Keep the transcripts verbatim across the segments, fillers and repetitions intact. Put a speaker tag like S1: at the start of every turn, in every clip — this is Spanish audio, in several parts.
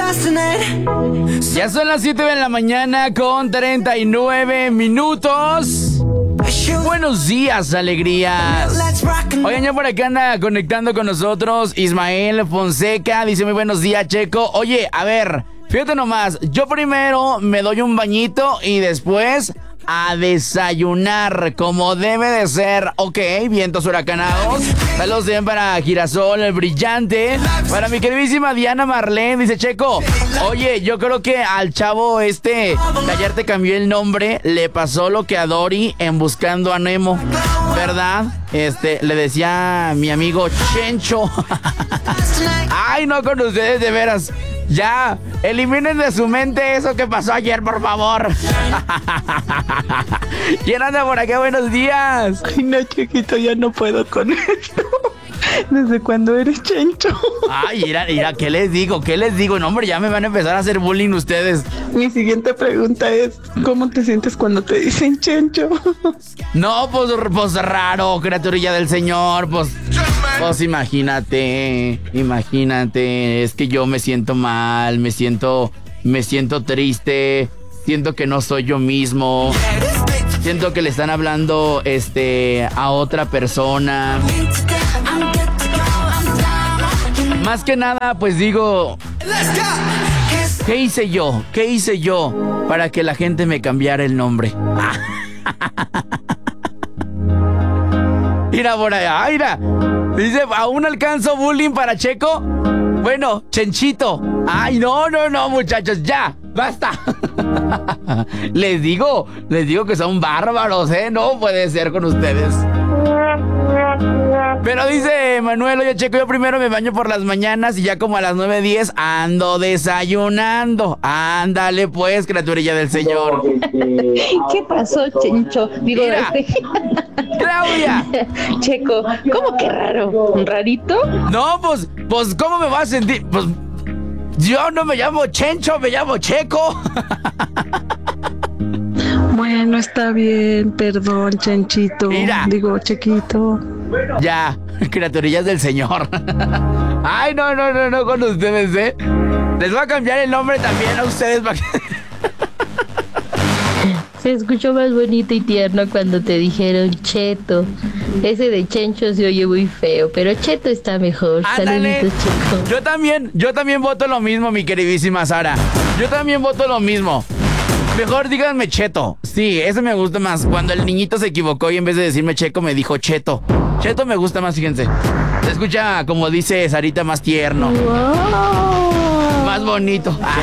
S1: Ya son las siete de la mañana con treinta y nueve minutos. Buenos días, alegrías. Oigan, ya por acá anda conectando con nosotros Ismael Fonseca. Dice muy buenos días, Checo. Oye, a ver, fíjate nomás. Yo primero me doy un bañito y después a desayunar como debe de ser. Ok, vientos huracanados. Saludos bien para Girasol, el brillante. Para mi queridísima Diana Marlene. Dice Checo, oye, yo creo que al chavo este que ayer te cambió el nombre le pasó lo que a Dory en Buscando a Nemo, ¿verdad? Este, le decía a mi amigo Chencho. Ay, no, con ustedes de veras. Ya, eliminen de su mente eso que pasó ayer, por favor. ¿Quién anda por acá? Buenos días.
S2: Ay, no, chiquito, ya no puedo con esto. ¿Desde cuándo eres Chencho?
S1: Ay, mira, mira, ¿qué les digo? ¿Qué les digo? No, hombre, ya me van a empezar a hacer bullying ustedes.
S2: Mi siguiente pregunta es, ¿cómo te sientes cuando te dicen Chencho?
S1: No, pues, pues raro, criaturilla del Señor, pues... Pues imagínate, imagínate, es que yo me siento mal, me siento, me siento triste, siento que no soy yo mismo, siento que le están hablando, este, a otra persona. Más que nada, pues digo, ¿qué hice yo? ¿Qué hice yo para que la gente me cambiara el nombre? Mira por allá, mira. Dice, ¿aún alcanzo bullying para Checo? Bueno, Chenchito. Ay, no, no, no, muchachos, ya, basta. Les digo, les digo que son bárbaros, ¿eh? No puede ser con ustedes. Pero dice Manuel, oye, Checo, yo primero me baño por las mañanas y ya como a las nueve diez ando desayunando. Ándale pues, criaturilla del Señor.
S3: ¿Qué pasó, Chencho? Digo,
S1: Mira,
S3: este...
S1: Claudia.
S3: Checo, ¿cómo que raro? ¿Un rarito?
S1: No, pues, pues, ¿cómo me vas a sentir? Pues, yo no me llamo Chencho, me llamo Checo.
S2: Bueno, está bien, perdón, Chenchito.
S1: Mira.
S2: Digo, Chequito.
S1: Ya, criaturillas del Señor. Ay, no, no, no, no con ustedes, ¿eh? Les voy a cambiar el nombre también a ustedes para que...
S3: Se escuchó más bonito y tierno cuando te dijeron Cheto. Ese de Chencho se oye muy feo, pero Cheto está mejor.
S1: Ándale.
S3: Saluditos, Checo.
S1: Yo también, yo también voto lo mismo, mi queridísima Sara. Yo también voto lo mismo. Mejor díganme Cheto. Sí, eso me gusta más. Cuando el niñito se equivocó y en vez de decirme Checo me dijo Cheto. Cheto me gusta más, fíjense. Se escucha, como dice Sarita, más tierno.
S3: Wow.
S1: Más bonito. Ay.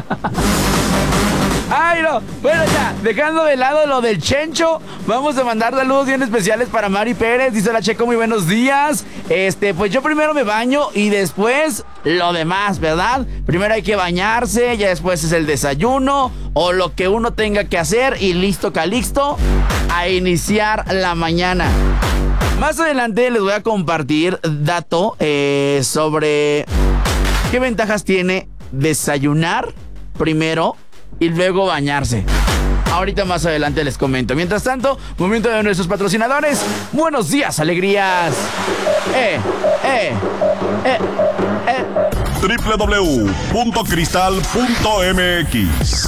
S1: Ay, no. Bueno, ya, dejando de lado lo del Chencho, vamos a mandar saludos bien especiales para Mari Pérez. Dice la Checo, muy buenos días. Este, pues yo primero me baño y después lo demás, ¿verdad? Primero hay que bañarse, ya después es el desayuno o lo que uno tenga que hacer y listo, calixto, a iniciar la mañana. Más adelante les voy a compartir dato eh, sobre qué ventajas tiene desayunar primero y luego bañarse. Ahorita más adelante les comento. Mientras tanto, momento de nuestros patrocinadores. Buenos días, alegrías. Eh, eh, eh, eh.
S4: doble u doble u doble u punto cristal punto m x.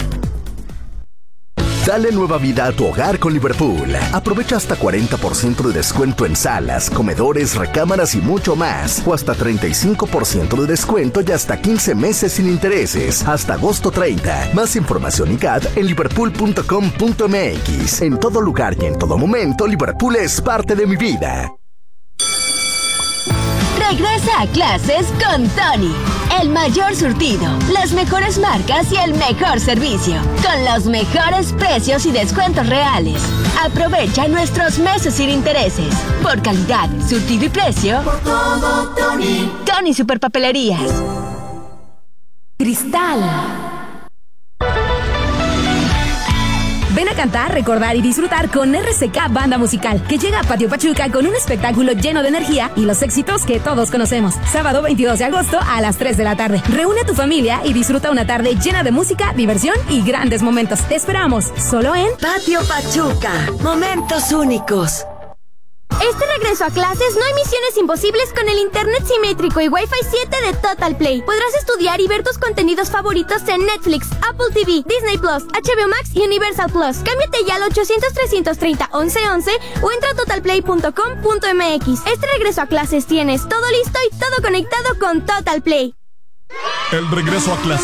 S5: Dale nueva vida a tu hogar con Liverpool. Aprovecha hasta cuarenta por ciento de descuento en salas, comedores, recámaras y mucho más. O hasta treinta y cinco por ciento de descuento y hasta quince meses sin intereses. Hasta agosto treinta. Más información y C A D en liverpool punto com punto m x. En todo lugar y en todo momento, Liverpool es parte de mi vida.
S6: Regresa a clases con Tony. El mayor surtido, las mejores marcas y el mejor servicio. Con los mejores precios y descuentos reales. Aprovecha nuestros meses sin intereses. Por calidad, surtido y precio. Por todo, Tony. Tony Superpapelerías.
S7: Cristal. Ven a cantar, recordar y disfrutar con R C K Banda Musical, que llega a Patio Pachuca con un espectáculo lleno de energía y los éxitos que todos conocemos. Sábado veintidós de agosto a las tres de la tarde. Reúne a tu familia y disfruta una tarde llena de música, diversión y grandes momentos. Te esperamos, solo en
S8: Patio Pachuca. Momentos únicos. Este regreso a clases no hay misiones imposibles con el internet simétrico y Wi-Fi siete de Total Play. Podrás estudiar y ver tus contenidos favoritos en Netflix, Apple T V, Disney Plus, H B O Max y Universal Plus. Cámbiate ya al ochocientos, trescientos treinta, once once o entra a total play punto com punto m x. Este regreso a clases tienes todo listo y todo conectado con Total Play.
S4: El regreso a clases